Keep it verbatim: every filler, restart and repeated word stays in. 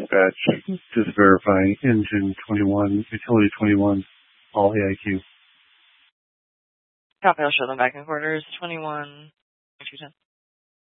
dispatch. Just verifying engine twenty-one, utility twenty-one, all A I Q. Copy, I'll show them back in quarters twenty-one, two ten.